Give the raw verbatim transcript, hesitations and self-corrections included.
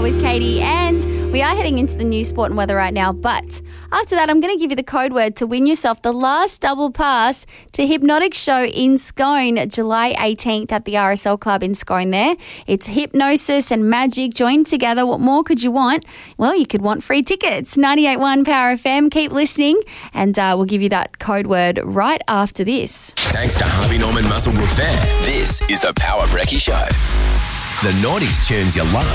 with Katie, and we are heading into the new sport and weather right now, but after that I'm going to give you the code word to win yourself the last double pass to Hypnotic Show in Scone, July eighteenth at the R S L Club in Scone there. It's hypnosis and magic joined together. What more could you want? Well, you could want free tickets. ninety-eight point one Power F M. Keep listening and uh, we'll give you that code word right after this. Thanks to Harvey Norman Muswellbrook Fair, this is the Power Brekkie Show. The noughties tunes you love